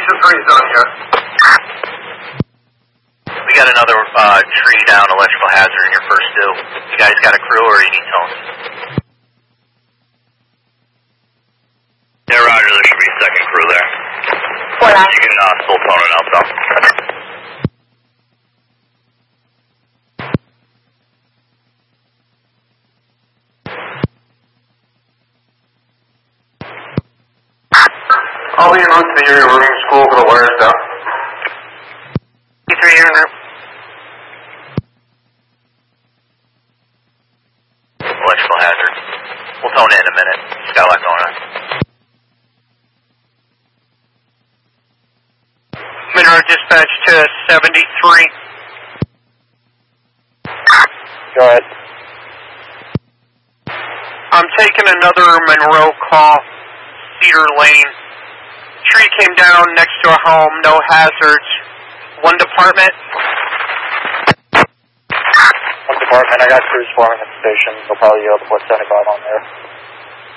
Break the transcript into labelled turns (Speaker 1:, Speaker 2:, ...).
Speaker 1: 2-3 zone here.
Speaker 2: We got another tree down, electrical hazard in your first due. You guys got a crew or you need tones? Yeah, roger, there should be a second crew there.
Speaker 3: Hola.
Speaker 2: You can still tone it out though.
Speaker 1: I'll be en route to the area room school for the wires down.
Speaker 3: 3 en route.
Speaker 2: Electrical hazard. We'll tone it in a minute. Just got a lot going on.
Speaker 3: Monroe dispatch to 73.
Speaker 2: Go ahead.
Speaker 3: I'm taking another Monroe call. Cedar Lane. Tree came down next to a home, no hazards. One department.
Speaker 2: One department, I got crews forming at the station. They'll probably be able to put 75 on there.